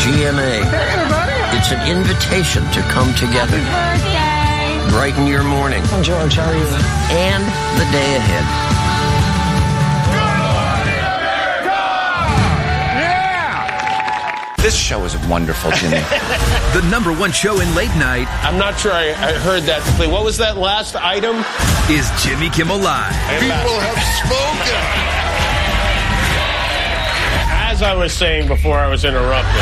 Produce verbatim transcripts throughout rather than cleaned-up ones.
G M A. It's an invitation to come together. Brighten your morning. I'm George, how are you? And the day ahead. This show is wonderful, Jimmy. The number one show in late night. I'm not sure I, I heard that clearly. What was that last item? Is Jimmy Kimmel Live. People have spoken. As I was saying before I was interrupted.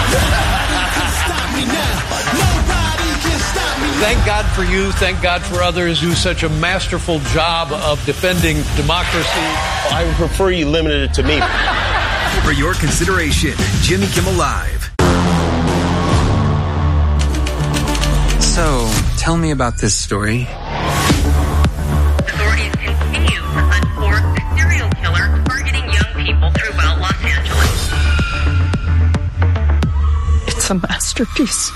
Thank God for you. Thank God for others who do such a masterful job of defending democracy. I would prefer you limited it to me. For your consideration, Jimmy Kimmel Live. So, tell me about this story. Authorities continue to uncork a serial killer targeting young people throughout Los Angeles. It's a masterpiece.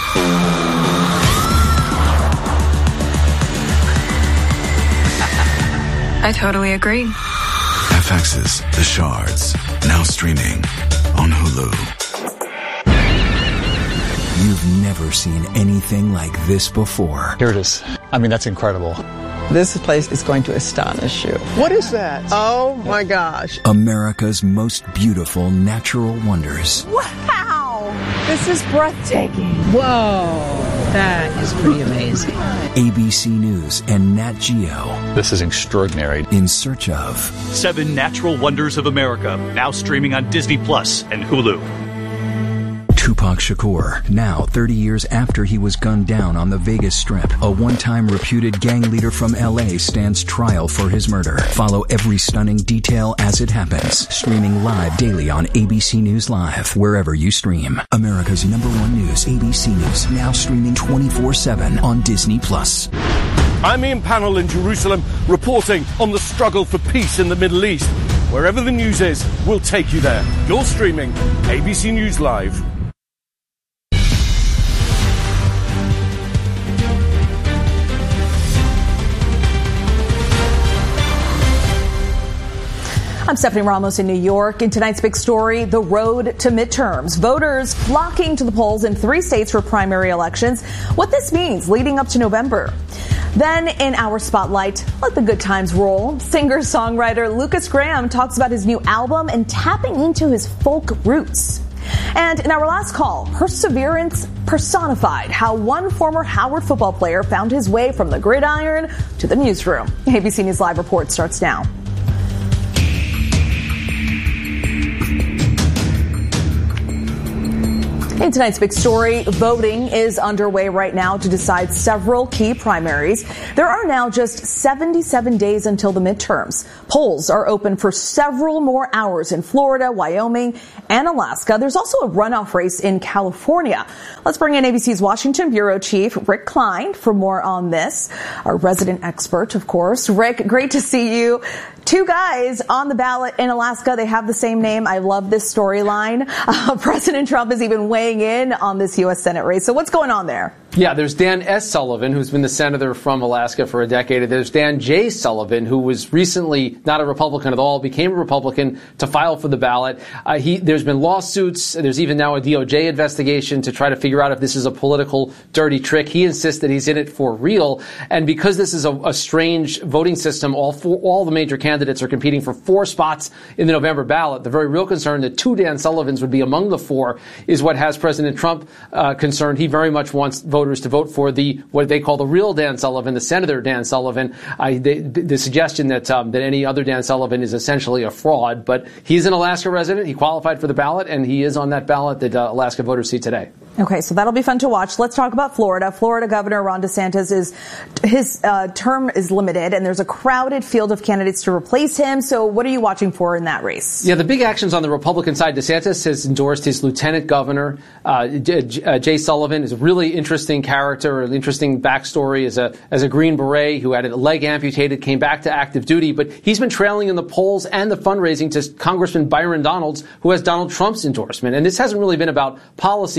I totally agree. F X's The Shards, now streaming on Hulu. You've never seen anything like this before. Here it is. I mean, that's incredible. This place is going to astonish you. What is that? Oh my gosh. America's most beautiful natural wonders. Wow! This is breathtaking. Whoa, that is pretty amazing. A B C News and Nat Geo. This is extraordinary. In search of Seven Natural Wonders of America, now streaming on Disney Plus and Hulu. Tupac Shakur, now thirty years after he was gunned down on the Vegas Strip, a one-time reputed gang leader from L A stands trial for his murder. Follow every stunning detail as it happens. Streaming live daily on A B C News Live, wherever you stream. America's number one news, A B C News, now streaming twenty-four seven on Disney Plus. I'm Ian Pannell in Jerusalem, reporting on the struggle for peace in the Middle East. Wherever the news is, we'll take you there. You're streaming A B C News Live. I'm Stephanie Ramos in New York. In tonight's big story, the road to midterms. Voters flocking to the polls in three states for primary elections. What this means leading up to November. Then in our spotlight, let the good times roll. Singer-songwriter Lukas Graham talks about his new album and tapping into his folk roots. And in our last call, perseverance personified, how one former Howard football player found his way from the gridiron to the newsroom. A B C News Live report starts now. In tonight's big story, voting is underway right now to decide several key primaries. There are now just seventy-seven days until the midterms. Polls are open for several more hours in Florida, Wyoming, and Alaska. There's also a runoff race in California. Let's bring in A B C's Washington Bureau Chief Rick Klein for more on this. Our resident expert, of course. Rick, great to see you. Two guys on the ballot in Alaska. They have the same name. I love this storyline. Uh, President Trump is even weighing in on this U S Senate race. So what's going on there? Yeah, there's Dan S. Sullivan, who's been the senator from Alaska for a decade. There's Dan J. Sullivan, who was recently not a Republican at all, became a Republican to file for the ballot. Uh, he, there's been lawsuits. There's even now a D O J investigation to try to figure out if this is a political dirty trick. He insists that he's in it for real. And because this is a, a strange voting system, all four, all the major candidates are competing for four spots in the November ballot. The very real concern that two Dan Sullivans would be among the four is what has President Trump uh, concerned. He very much wants voters to vote for the what they call the real Dan Sullivan, the Senator Dan Sullivan. Uh, they, the suggestion that um, that any other Dan Sullivan is essentially a fraud, but he's an Alaska resident. He qualified for the ballot, and he is on that ballot that uh, Alaska voters see today. Okay, so that'll be fun to watch. Let's talk about Florida. Florida Governor Ron DeSantis is his uh, term is limited, and there's a crowded field of candidates to replace him. So, what are you watching for in that race? Yeah, the big actions on the Republican side. DeSantis has endorsed his lieutenant governor, uh, J- uh, Jay Sullivan, is a really interesting character, an interesting backstory as a as a Green Beret who had a leg amputated, came back to active duty, but he's been trailing in the polls and the fundraising to Congressman Byron Donalds, who has Donald Trump's endorsement. And this hasn't really been about policy positions.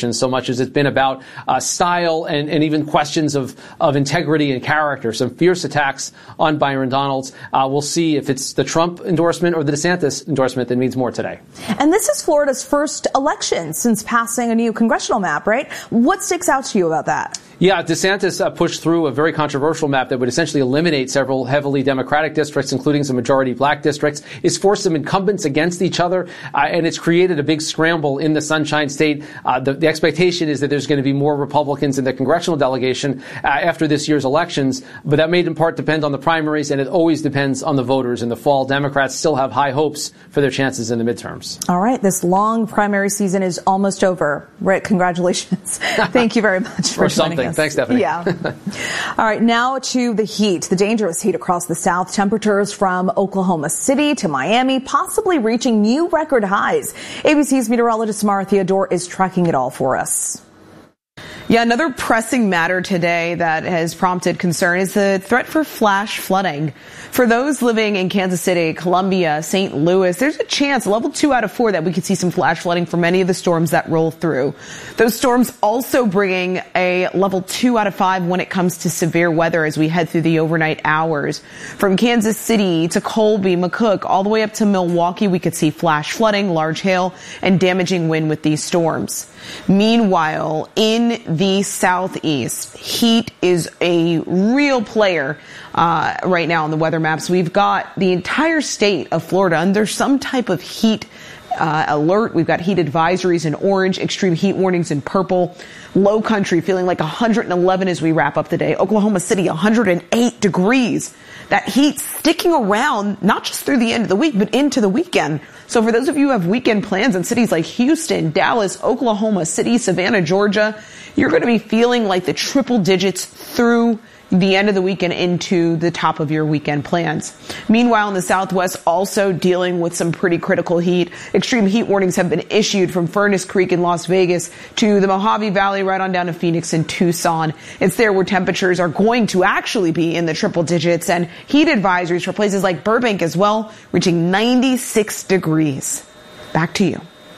delegation so much as it's been about uh, style and, and even questions of, of integrity and character. Some fierce attacks on Byron Donalds. Uh, we'll see if it's the Trump endorsement or the DeSantis endorsement that means more today. And this is Florida's first election since passing a new congressional map, right? What sticks out to you about that? Yeah, DeSantis uh, pushed through a very controversial map that would essentially eliminate several heavily Democratic districts, including some majority black districts. It's forced some incumbents against each other, uh, and it's created a big scramble in the Sunshine State. Uh, the, the expectation is that there's going to be more Republicans in the congressional delegation uh, after this year's elections, but that may in part depend on the primaries, and it always depends on the voters in the fall. Democrats still have high hopes for their chances in the midterms. All right, this long primary season is almost over. Rick, congratulations. Thank you very much for or something. joining us. Thanks, Stephanie. Yeah. All right, now to the heat, the dangerous heat across the South. Temperatures from Oklahoma City to Miami possibly reaching new record highs. A B C's meteorologist Samara Theodore is tracking it all for us. Yeah, another pressing matter today that has prompted concern is the threat for flash flooding. For those living in Kansas City, Columbia, Saint Louis, there's a chance, level two out of four, that we could see some flash flooding for many of the storms that roll through. Those storms also bringing a level two out of five when it comes to severe weather as we head through the overnight hours. From Kansas City to Colby, McCook, all the way up to Milwaukee, we could see flash flooding, large hail, and damaging wind with these storms. Meanwhile, in the southeast, heat is a real player uh, right now on the weather maps. We've got the entire state of Florida under some type of heat uh, alert. We've got heat advisories in orange, extreme heat warnings in purple. Low country feeling like one hundred eleven as we wrap up the day. Oklahoma City, one hundred eight degrees. That heat sticking around, not just through the end of the week, but into the weekend. So for those of you who have weekend plans in cities like Houston, Dallas, Oklahoma City, Savannah, Georgia, you're going to be feeling like the triple digits through the end of the weekend into the top of your weekend plans. Meanwhile, in the Southwest, also dealing with some pretty critical heat. Extreme heat warnings have been issued from Furnace Creek in Las Vegas to the Mojave Valley right on down to Phoenix and Tucson. It's there where temperatures are going to actually be in the triple digits, and heat advisories for places like Burbank as well, reaching ninety-six degrees. Back to you.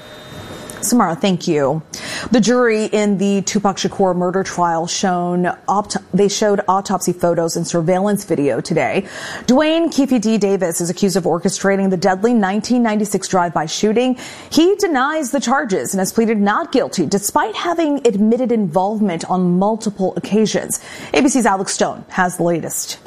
Samara, thank you. The jury in the Tupac Shakur murder trial shown opt- they showed autopsy photos and surveillance video today. Dwayne Keefe D. Davis is accused of orchestrating the deadly nineteen ninety-six drive-by shooting. He denies the charges and has pleaded not guilty despite having admitted involvement on multiple occasions. A B C's Alex Stone has the latest.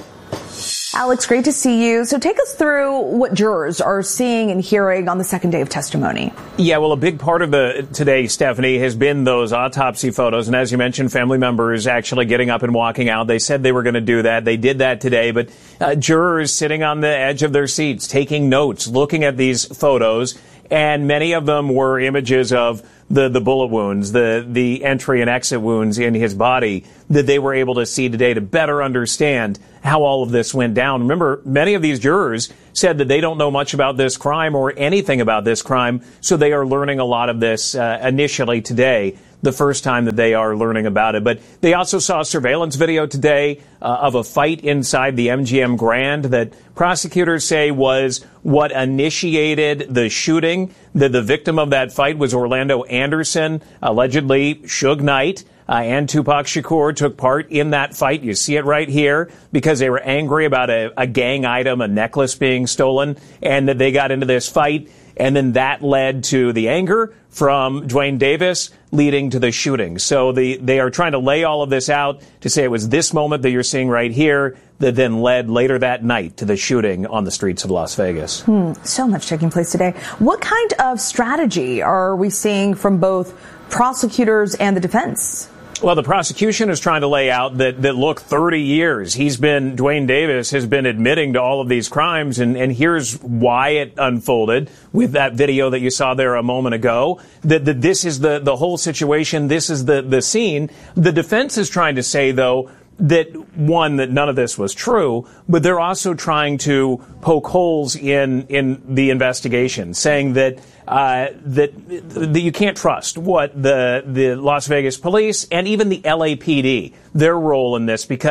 Alex, great to see you. So take us through what jurors are seeing and hearing on the second day of testimony. Yeah, well, a big part of the today, Stephanie, has been those autopsy photos. And as you mentioned, family members actually getting up and walking out. They said they were going to do that. They did that today. But uh, jurors sitting on the edge of their seats, taking notes, looking at these photos. And many of them were images of the, the bullet wounds, the, the entry and exit wounds in his body that they were able to see today to better understand how all of this went down. Remember, many of these jurors said that they don't know much about this crime or anything about this crime, so they are learning a lot of this uh, initially today, the first time that they are learning about it. But they also saw a surveillance video today uh, of a fight inside the M G M Grand that prosecutors say was what initiated the shooting. The, the victim of that fight was Orlando Anderson, allegedly Suge Knight. Uh, and Tupac Shakur took part in that fight. You see it right here because they were angry about a, a gang item, a necklace being stolen, and that they got into this fight. And then that led to the anger from Dwayne Davis, leading to the shooting. So the, they are trying to lay all of this out to say it was this moment that you're seeing right here that then led later that night to the shooting on the streets of Las Vegas. Hmm, so much taking place today. What kind of strategy are we seeing from both prosecutors and the defense? Well, the prosecution is trying to lay out that, that look, thirty years, he's been, Dwayne Davis has been admitting to all of these crimes, and, and here's why it unfolded with that video that you saw there a moment ago, that, that this is the, the whole situation, this is the, the scene. The defense is trying to say, though, that, one, that none of this was true, but they're also trying to poke holes in, in the investigation, saying that Uh, that, that you can't trust what the, the Las Vegas police and even the L A P D, their role in this, because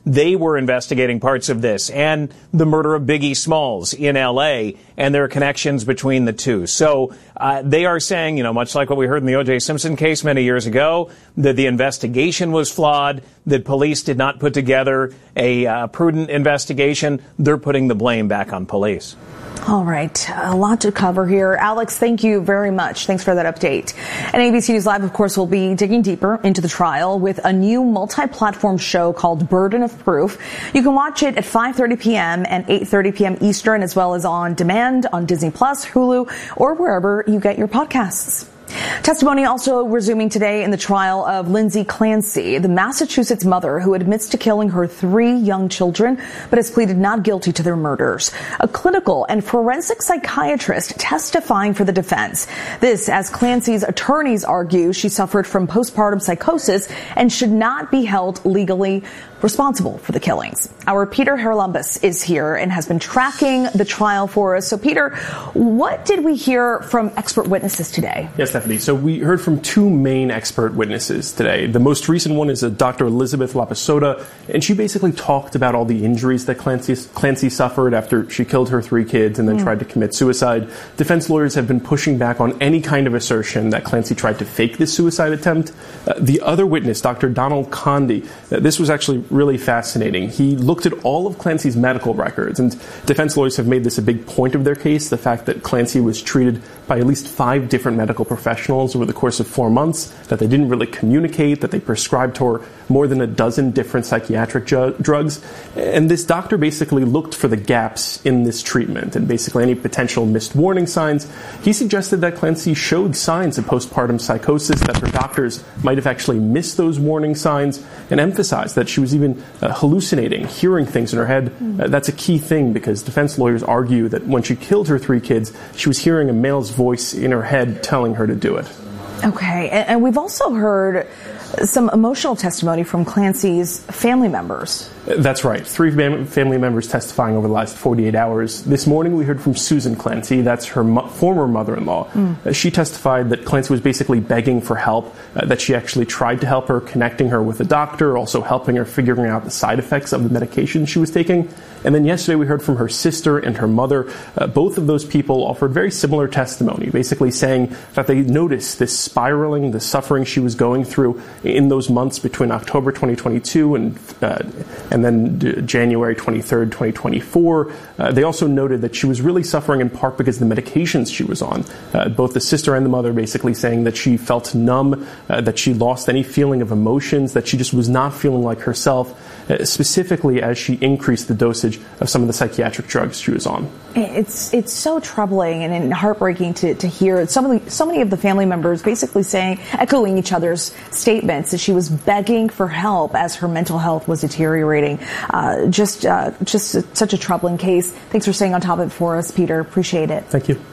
they were investigating parts of this and the murder of Biggie Smalls in L A, and there are connections between the two. So uh, they are saying, you know, much like what we heard in the O J Simpson case many years ago, that the investigation was flawed, that police did not put together a uh, prudent investigation. They're putting the blame back on police. All right. A lot to cover here. Alex, thank you very much. Thanks for that update. And A B C News Live, of course, will be digging deeper into the trial with a new multi-platform show called Burden of Proof. You can watch it at five thirty p.m. and eight thirty p.m. Eastern, as well as on demand on Disney Plus, Hulu, or wherever you get your podcasts. Testimony also resuming today in the trial of Lindsay Clancy, the Massachusetts mother who admits to killing her three young children, but has pleaded not guilty to their murders. A clinical and forensic psychiatrist testifying for the defense. This, as Clancy's attorneys argue, she suffered from postpartum psychosis and should not be held legally responsible for the killings. Our Peter Haralambous is here and has been tracking the trial for us. So, Peter, what did we hear from expert witnesses today? Yes, Stephanie. So we heard from two main expert witnesses today. The most recent one is a Doctor Elizabeth Lapasoda, and she basically talked about all the injuries that Clancy, Clancy suffered after she killed her three kids and then mm. tried to commit suicide. Defense lawyers have been pushing back on any kind of assertion that Clancy tried to fake this suicide attempt. Uh, the other witness, Doctor Donald Conde, uh, this was actually really fascinating. He looked at all of Clancy's medical records, and defense lawyers have made this a big point of their case, the fact that Clancy was treated by at least five different medical professionals over the course of four months, that they didn't really communicate, that they prescribed her more than a dozen different psychiatric ju- drugs. And this doctor basically looked for the gaps in this treatment and basically any potential missed warning signs. He suggested that Clancy showed signs of postpartum psychosis, that her doctors might have actually missed those warning signs, and emphasized that she was even uh, hallucinating, hearing things in her head. Mm. Uh, that's a key thing because defense lawyers argue that when she killed her three kids, she was hearing a male's voice in her head telling her to do it. Okay, and, and we've also heard some emotional testimony from Clancy's family members. That's right. Three family members testifying over the last forty-eight hours. This morning we heard from Susan Clancy. That's her mo- former mother-in-law. Mm. Uh, she testified that Clancy was basically begging for help, uh, that she actually tried to help her, connecting her with a doctor, also helping her figuring out the side effects of the medication she was taking. And then yesterday we heard from her sister and her mother. Uh, both of those people offered very similar testimony, basically saying that they noticed this spiraling, the suffering she was going through in those months between October twenty twenty-two and uh, and then January twenty-third, twenty twenty-four. Uh, they also noted that she was really suffering in part because of the medications she was on. Uh, both the sister and the mother basically saying that she felt numb, uh, that she lost any feeling of emotions, that she just was not feeling like herself, uh, specifically as she increased the dosage of some of the psychiatric drugs she was on. It's it's so troubling and heartbreaking to, to hear so many, so many of the family members basically saying, echoing each other's statements, that she was begging for help as her mental health was deteriorating. Uh, just uh, just a, such a troubling case. Thanks for staying on top of it for us, Peter. Appreciate it. Thank you.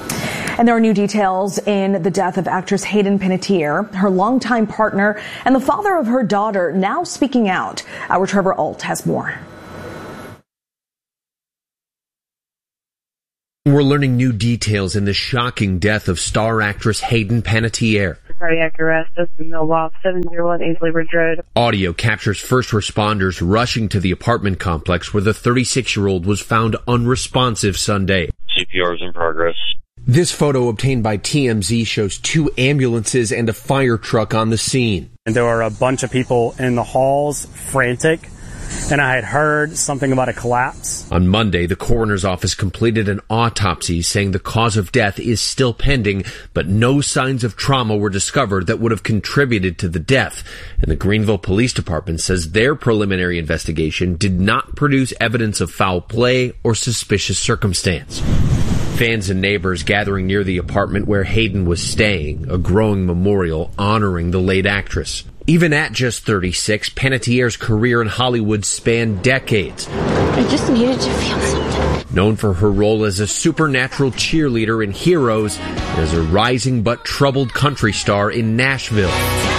And there are new details in the death of actress Hayden Panettiere, her longtime partner, and the father of her daughter now speaking out. Our Trevor Alt has more. We're learning new details in the shocking death of star actress Hayden Panettiere. Cardiac arrest at the Millwall, seven oh one Ainsley Ridge Road. Audio captures first responders rushing to the apartment complex where the thirty-six-year-old was found unresponsive Sunday. C P R is in progress. This photo obtained by T M Z shows two ambulances and a fire truck on the scene. And there were a bunch of people in the halls, frantic. And I had heard something about a collapse. On Monday, the coroner's office completed an autopsy saying the cause of death is still pending, but no signs of trauma were discovered that would have contributed to the death. And the Greenville Police Department says their preliminary investigation did not produce evidence of foul play or suspicious circumstance. Fans and neighbors gathering near the apartment where Hayden was staying, a growing memorial honoring the late actress. Even at just thirty-six, Panettiere's career in Hollywood spanned decades. I just needed to feel something. Known for her role as a supernatural cheerleader in Heroes, and as a rising but troubled country star in Nashville.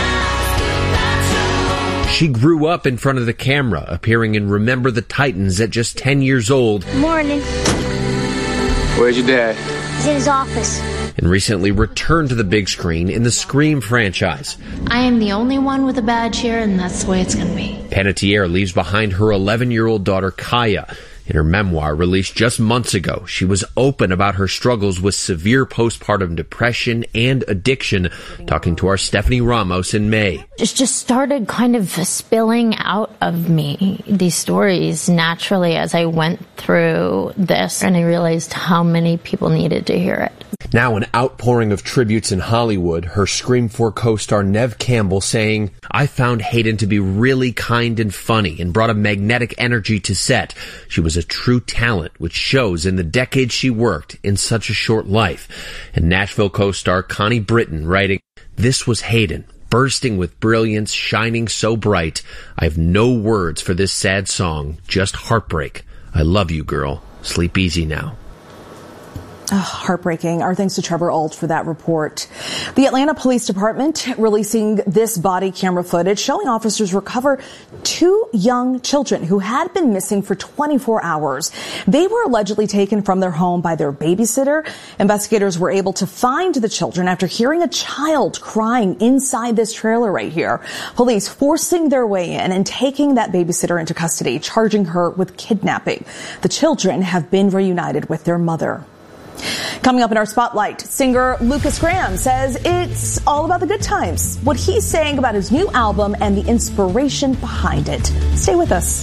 She grew up in front of the camera, appearing in Remember the Titans at just ten years old. Morning. Where's your dad? He's in his office. and recently returned to the big screen in the Scream franchise. I am the only one with a badge here, and that's the way it's going to be. Panettiere leaves behind her eleven-year-old daughter, Kaya. In her memoir, released just months ago, she was open about her struggles with severe postpartum depression and addiction, talking to our Stephanie Ramos in May. It just started kind of spilling out of me, these stories, naturally as I went through this, and I realized how many people needed to hear it. Now an outpouring of tributes in Hollywood, her Scream four co-star Neve Campbell saying, "I found Hayden to be really kind and funny and brought a magnetic energy to set. She was a true talent, which shows in the decades she worked in such a short life." And Nashville co-star Connie Britton writing, "This was Hayden, bursting with brilliance, shining so bright. I have no words for this sad song, just heartbreak. I love you, girl. Sleep easy now." Oh, heartbreaking. Our thanks to Trevor Ault for that report. The Atlanta Police Department releasing this body camera footage showing officers recover two young children who had been missing for twenty-four hours. They were allegedly taken from their home by their babysitter. Investigators were able to find the children after hearing a child crying inside this trailer right here. Police forcing their way in and taking that babysitter into custody, charging her with kidnapping. The children have been reunited with their mother. Coming up in our spotlight, singer Lukas Graham says it's all about the good times. What he's saying about his new album and the inspiration behind it. Stay with us.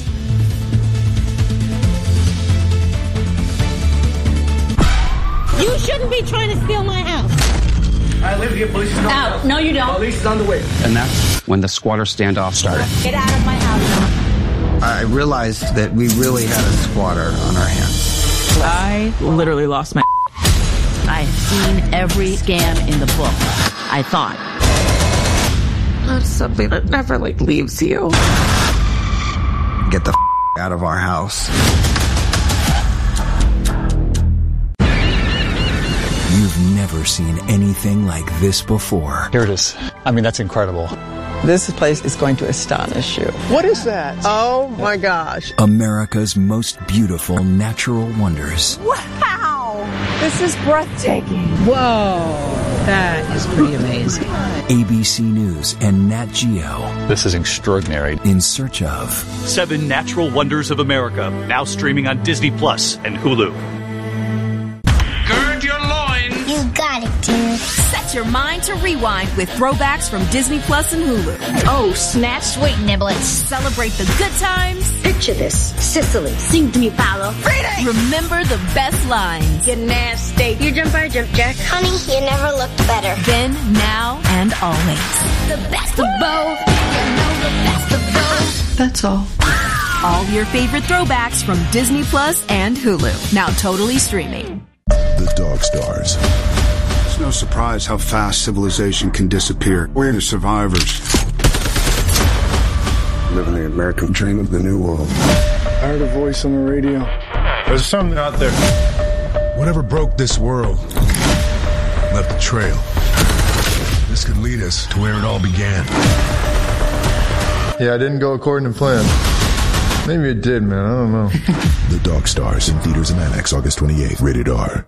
You shouldn't be trying to steal my house. I live here. Police is coming out. No, you don't. Police is on the way. And that's when the squatter standoff started. Get out of my house. I realized that we really had a squatter on our hands. I literally lost my... I have seen every scam in the book. I thought. That's something that never, like, leaves you. Get the f*** out of our house. You've never seen anything like this before. Here it is. I mean, that's incredible. This place is going to astonish you. What is that? Oh, my gosh. America's most beautiful natural wonders. Wow! This is breathtaking. Whoa, that is pretty amazing. A B C News and Nat Geo. This is extraordinary. In search of Seven Natural Wonders of America, now streaming on Disney Plus and Hulu. Gird your loins. You got it, dude. Set your mind to rewind with throwbacks from Disney Plus and Hulu. Oh, snap, sweet niblets. Celebrate the good times. Picture this. Sicily. Sing to me, Paolo. Freedom! Remember the best lines. Get nasty. You jump, I jump, Jack. Honey, you never looked better. Then, now, and always. The best of both. You know the best of both. That's all. All your favorite throwbacks from Disney Plus and Hulu. Now totally streaming. The Dog Stars. It's no surprise how fast civilization can disappear. We're the survivors. Living the American dream of the new world. I heard a voice on the radio. There's something out there. Whatever broke this world left a trail. This could lead us to where it all began. Yeah, I didn't go according to plan. Maybe it did, man. I don't know. The Dog Stars in theaters and IMAX August twenty-eighth. Rated R.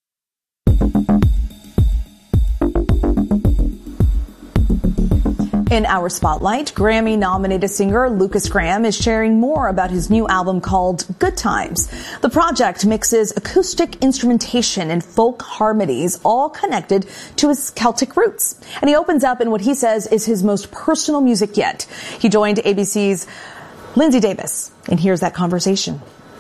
In our spotlight, Grammy-nominated singer Lukas Graham is sharing more about his new album called Good Times. The project mixes acoustic instrumentation and folk harmonies, all connected to his Celtic roots. And he opens up in what he says is his most personal music yet. He joined A B C's Lindsay Davis, and here's that conversation.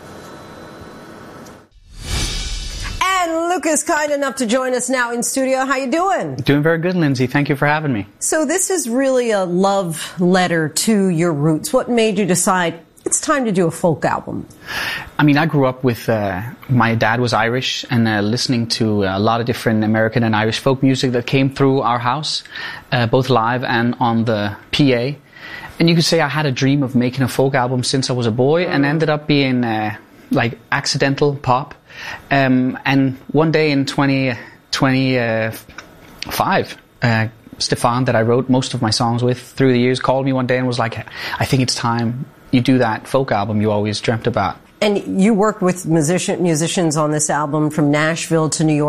And Lukas, kind enough to join us now in studio. How you doing? Doing very good, Lindsay. Thank you for having me. So this is really a love letter to your roots. What made you decide it's time to do a folk album? I mean, I grew up with, uh, my dad was Irish, and uh, listening to a lot of different American and Irish folk music that came through our house, uh, both live and on the P A. And you could say I had a dream of making a folk album since I was a boy, and ended up being uh, like accidental pop. Um, and one day in twenty twenty-five, uh, Stefan, that I wrote most of my songs with through the years, called me one day and was like, I think it's time you do that folk album you always dreamt about. And you worked with musician, musicians on this album from Nashville to New York.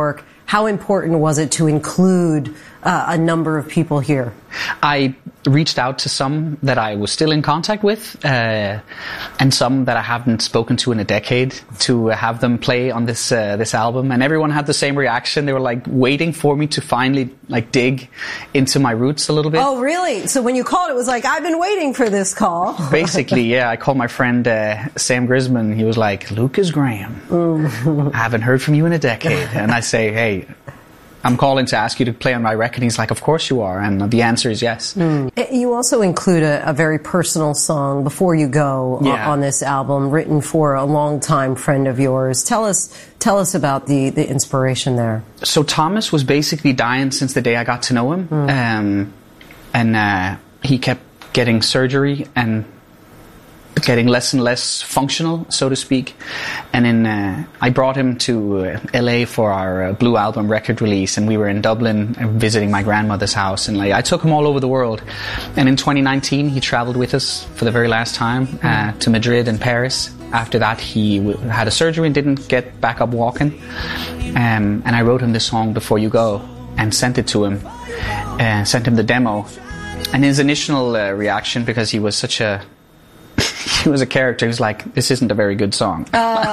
How important was it to include uh, a number of people here? I reached out to some that I was still in contact with, uh, and some that I haven't spoken to in a decade, to have them play on this uh, this album. And everyone had the same reaction. They were like waiting for me to finally like dig into my roots a little bit. Oh, really? So when you called, it was like, I've been waiting for this call. Basically, yeah. I called my friend uh, Sam Grisman. He was like, Lucas Graham, I haven't heard from you in a decade. And I say, hey, I'm calling to ask you to play on my record. He's like, of course you are. And the answer is yes. Mm. You also include a, a very personal song, Before You Go, yeah. on this album, written for a longtime friend of yours. Tell us tell us about the, the inspiration there. So Thomas was basically dying since the day I got to know him. Mm. Um, and uh, he kept getting surgery and getting less and less functional, so to speak. And then uh, I brought him to uh, L A for our uh, Blue Album record release, and we were in Dublin uh, visiting my grandmother's house, and like I took him all over the world. And in twenty nineteen he traveled with us for the very last time uh, to Madrid and Paris. After that he w- had a surgery and didn't get back up walking, um, and I wrote him this song, Before You Go, and sent it to him, uh, sent him the demo. And his initial uh, reaction, because he was such a he was a character, he was like, this isn't a very good song.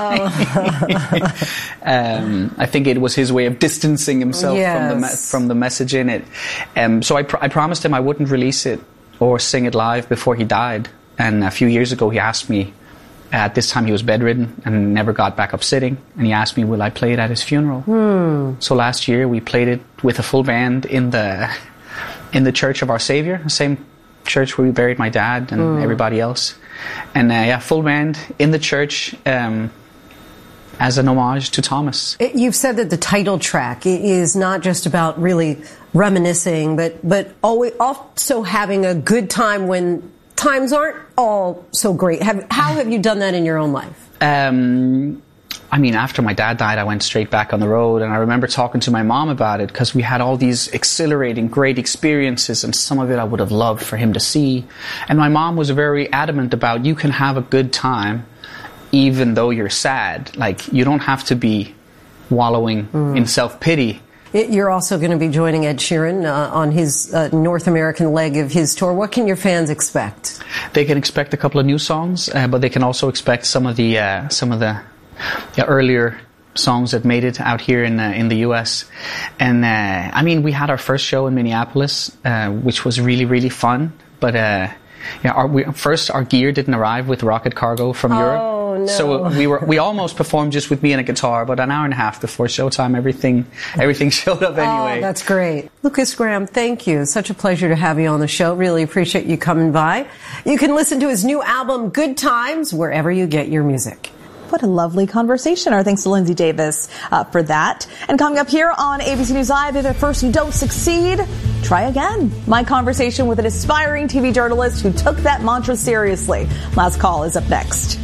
Oh. um, I think it was his way of distancing himself yes. from the me- from the message in it. Um, so I, pr- I promised him I wouldn't release it or sing it live before he died. And a few years ago he asked me, at this time he was bedridden and never got back up sitting, and he asked me, will I play it at his funeral? Hmm. So last year we played it with a full band in the in the Church of Our Savior, the same church where we buried my dad and mm. everybody else. And uh, yeah, full band in the church um, as an homage to Thomas. It, you've said that the title track is not just about really reminiscing, but but always also having a good time when times aren't all so great. Have, how have you done that in your own life? Um, I mean, after my dad died, I went straight back on the road, and I remember talking to my mom about it because we had all these exhilarating, great experiences, and some of it I would have loved for him to see. And my mom was very adamant about, you can have a good time even though you're sad. Like, you don't have to be wallowing mm. in self-pity. You're also going to be joining Ed Sheeran uh, on his uh, North American leg of his tour. What can your fans expect? They can expect a couple of new songs, uh, but they can also expect some of the uh, some of the yeah, earlier songs that made it out here in uh, in the U S. And uh, I mean, we had our first show in Minneapolis, uh, which was really really fun. But uh, yeah, our, we, first our gear didn't arrive with Rocket Cargo from oh, Europe. No. So we were we almost performed just with me and a guitar, but an hour and a half before showtime, everything everything showed up anyway. Oh, that's great. Lucas Graham, thank you. Such a pleasure to have you on the show. Really appreciate you coming by. You can listen to his new album, Good Times, wherever you get your music. What a lovely conversation. Our thanks to Lindsay Davis uh, for that. And coming up here on A B C News Live, if at first you don't succeed, try again. My conversation with an aspiring T V journalist who took that mantra seriously. Last Call is up next.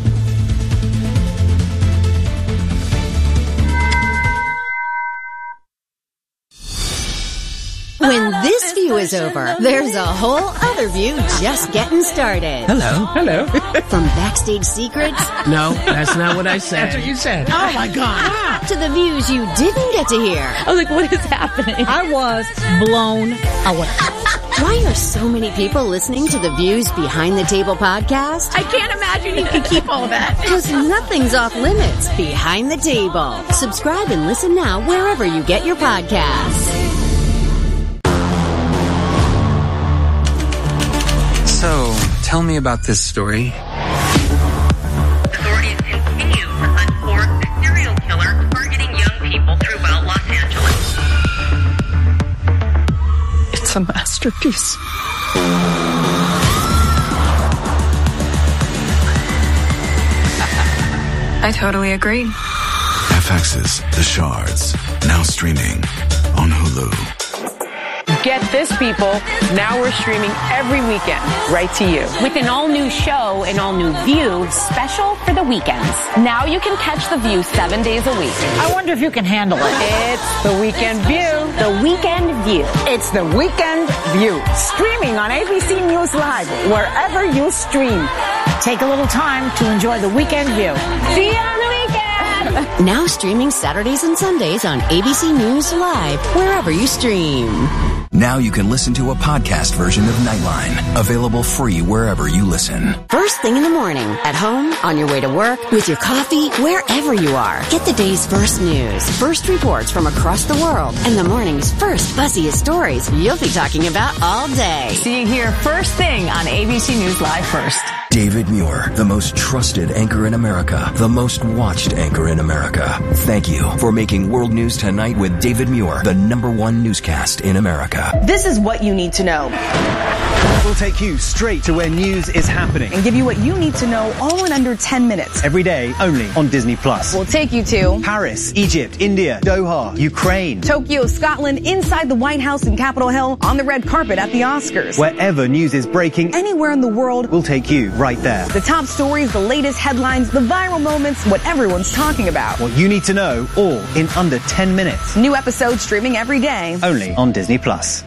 When this view is over, there's a whole other view just getting started. Hello. Hello. From backstage secrets. No, that's not what I said. That's what you said. Oh, my God. To the views you didn't get to hear. I was like, what is happening? I was blown away. Why are so many people listening to the Views Behind the Table podcast? I can't imagine you can keep all that. Because nothing's off limits behind the table. Subscribe and listen now wherever you get your podcasts. So, tell me about this story. Authorities continue to hunt for a serial killer targeting young people throughout Los Angeles. It's a masterpiece. I totally agree. F X's The Shards, now streaming on Hulu. Get this, people. Now we're streaming every weekend right to you. With an all-new show, an all-new View, special for the weekends. Now you can catch The View seven days a week. I wonder if you can handle it. It's The Weekend View. The Weekend View. It's The Weekend View. Streaming on A B C News Live, wherever you stream. Take a little time to enjoy The Weekend View. See you on the weekend! Now streaming Saturdays and Sundays on A B C News Live, wherever you stream. Now you can listen to a podcast version of Nightline, available free wherever you listen. First thing in the morning, at home, on your way to work, with your coffee, wherever you are. Get the day's first news, first reports from across the world, and the morning's first buzziest stories you'll be talking about all day. See you here first thing on A B C News Live First. David Muir, the most trusted anchor in America, the most watched anchor in America. Thank you for making World News Tonight with David Muir the number one newscast in America. This is what you need to know. We'll take you straight to where news is happening and give you what you need to know all in under ten minutes. Every day, only on Disney Plus. We'll take you to Paris, Egypt, India, Doha, Ukraine, Tokyo, Scotland, inside the White House and Capitol Hill, on the red carpet at the Oscars. Wherever news is breaking, anywhere in the world, we'll take you right there. The top stories, the latest headlines, the viral moments, what everyone's talking about. What you need to know, all in under ten minutes. New episodes streaming every day. Only on Disney Plus.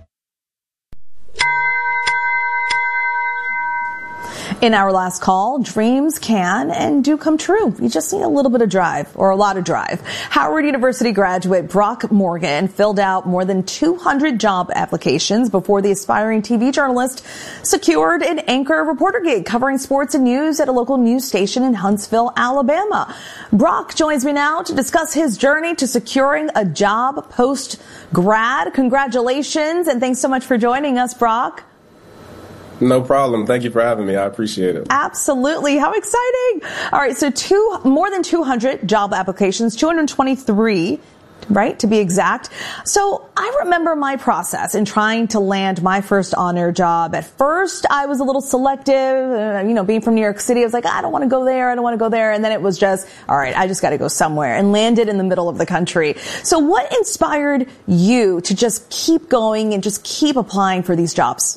In our last call, dreams can and do come true. You just need a little bit of drive, or a lot of drive. Howard University graduate Brock Morgan filled out more than two hundred job applications before the aspiring T V journalist secured an anchor reporter gig covering sports and news at a local news station in Huntsville, Alabama. Brock joins me now to discuss his journey to securing a job post-grad. Congratulations, and thanks so much for joining us, Brock. No problem. Thank you for having me. I appreciate it. Absolutely. How exciting. All right. So two, more than two hundred job applications, two hundred twenty-three, right, to be exact. So I remember my process in trying to land my first on-air job. At first, I was a little selective. Uh, you know, being from New York City, I was like, I don't want to go there. I don't want to go there. And then it was just, all right, I just got to go somewhere, and landed in the middle of the country. So what inspired you to just keep going and just keep applying for these jobs?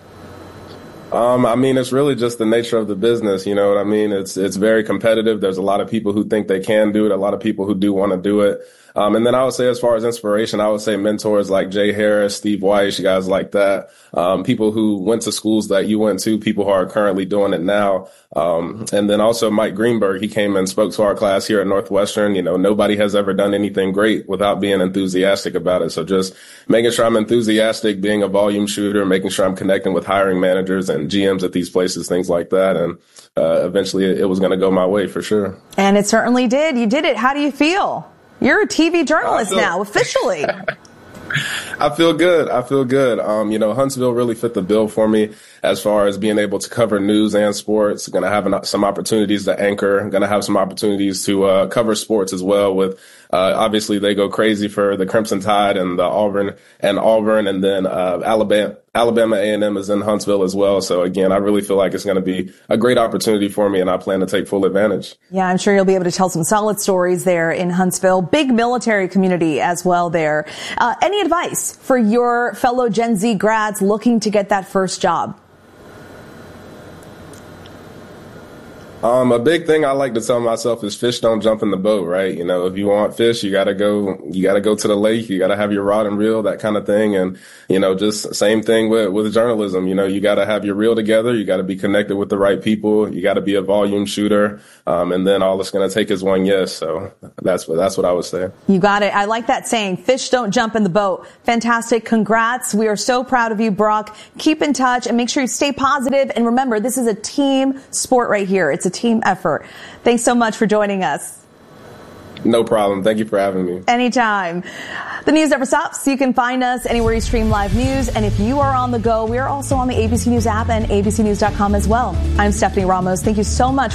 Um, I mean, it's really just the nature of the business. You know what I mean? It's it's very competitive. There's a lot of people who think they can do it, a lot of people who do want to do it. Um, and then I would say, as far as inspiration, I would say mentors like Jay Harris, Steve Weiss, guys like that. Um, people who went to schools that you went to, people who are currently doing it now. Um, and then also Mike Greenberg, he came and spoke to our class here at Northwestern. You know, nobody has ever done anything great without being enthusiastic about it. So just making sure I'm enthusiastic, being a volume shooter, making sure I'm connecting with hiring managers and G Ms at these places, things like that. And uh, eventually it, it was going to go my way for sure. And it certainly did. You did it. How do you feel? You're a T V journalist feel- now, officially. I feel good. I feel good. Um, you know, Huntsville really fit the bill for me as far as being able to cover news and sports. Going to have an, some opportunities to anchor. Going to have some opportunities to uh, cover sports as well. With uh, obviously they go crazy for the Crimson Tide and the Auburn and Auburn, and then uh, Alabama. Alabama A and M is in Huntsville as well. So again, I really feel like it's going to be a great opportunity for me, and I plan to take full advantage. Yeah, I'm sure you'll be able to tell some solid stories there in Huntsville. Big military community as well there. Uh, any advice for your fellow Gen Z grads looking to get that first job? Um, a big thing I like to tell myself is fish don't jump in the boat, right? You know, if you want fish, you gotta go, you gotta go to the lake, you gotta have your rod and reel, that kind of thing. And, you know, just same thing with, with journalism. You know, you gotta have your reel together, you gotta be connected with the right people, you gotta be a volume shooter. Um, and then all it's gonna take is one yes. So that's what, that's what I would say. You got it. I like that saying, fish don't jump in the boat. Fantastic. Congrats. We are so proud of you, Brock. Keep in touch and make sure you stay positive. And remember, this is a team sport right here. It's a team effort. Thanks so much for joining us. No problem. Thank you for having me. Anytime. The news never stops. You can find us anywhere you stream live news. And if you are on the go, we are also on the A B C News app and A B C news dot com as well. I'm Stephanie Ramos. Thank you so much.